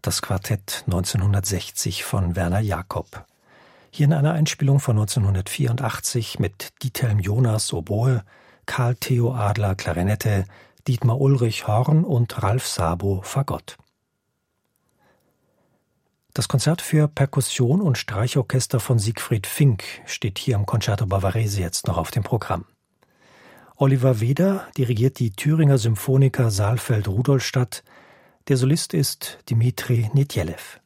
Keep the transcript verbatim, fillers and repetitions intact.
das Quartett neunzehnhundertsechzig von Werner Jakob. Hier in einer Einspielung von neunzehnhundertvierundachtzig mit Diethelm Jonas Oboe, Karl Theo Adler Klarinette, Dietmar Ulrich Horn und Ralf Sabo Fagott. Das Konzert für Perkussion und Streichorchester von Siegfried Fink steht hier im Concerto Bavarese jetzt noch auf dem Programm. Oliver Weder dirigiert die Thüringer Symphoniker Saalfeld-Rudolstadt. Der Solist ist Dmitri Nedjelew.